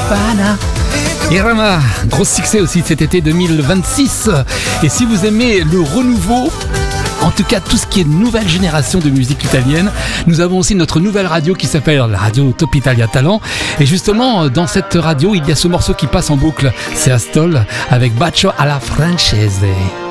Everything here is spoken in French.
Befana. Irama, gros succès aussi cet été 2026. Et si vous aimez le renouveau, en tout cas tout ce qui est nouvelle génération de musique italienne, nous avons aussi notre nouvelle radio qui s'appelle la radio Top Italia Talent. Et justement, dans cette radio, il y a ce morceau qui passe en boucle. C'est Astol avec Bacio alla Francese.